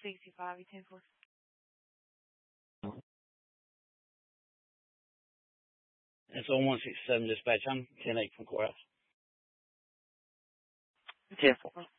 65, you 10-4. It's on 167 dispatch. I'm 10-8 from courthouse. 10-4.